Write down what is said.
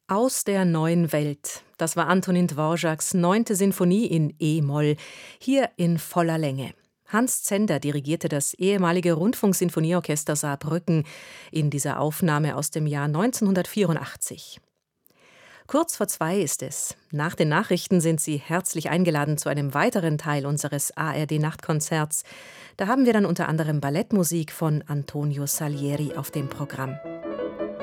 Aus der neuen Welt. Das war Antonin Dvořáks 9. Sinfonie in E-Moll, hier in voller Länge. Hans Zender dirigierte das ehemalige Rundfunksinfonieorchester Saarbrücken in dieser Aufnahme aus dem Jahr 1984. Kurz vor 2 ist es. Nach den Nachrichten sind Sie herzlich eingeladen zu einem weiteren Teil unseres ARD-Nachtkonzerts. Da haben wir dann unter anderem Ballettmusik von Antonio Salieri auf dem Programm.